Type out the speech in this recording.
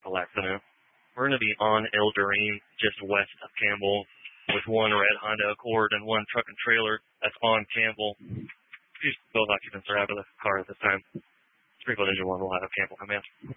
beautiful afternoon. We're going to be on El Doreen, just west of Campbell, with one red Honda Accord and one truck and trailer that's on Campbell. Both occupants are out of the car at this time. 3 Engine 1 will have Campbell come in.